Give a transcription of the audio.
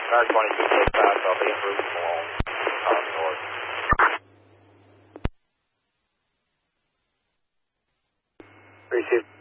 Car 22 take fast, I'll be en route from Malone, north. Received.